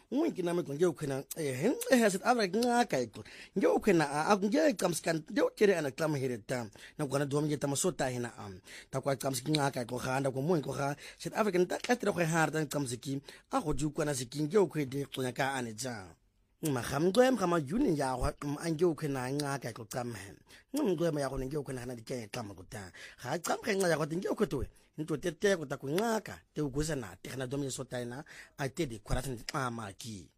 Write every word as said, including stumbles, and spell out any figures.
Mwinki na meko nge ukwena eh eh South Africa ngaka iko nge ukwena akunge kamskan nge ukere ana klam hereta na kwana dom nge tamasota hina am ta kwa kamski ngaka iko khanda ko mwinko kha South Africa nta katra kwa harta kamsiki a go ju kwana siki nge ukwede tlonya ka aneja magamgwe mgama juni ya kwa ange ukwena ngaka iko tsamhen ngumgwe ya go nge ukwena na dike tama kuta ga tsamkhe ngaka ya go nge ukwetwe into tete ko ta kunaka te ugusa na te kana dom ye sota ina a te de kwaratni amaki